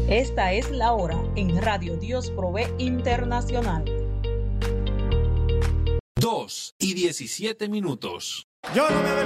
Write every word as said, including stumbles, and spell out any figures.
Esta es la hora en Radio Dios Provee Internacional. Dos y diecisiete minutos. Yo no me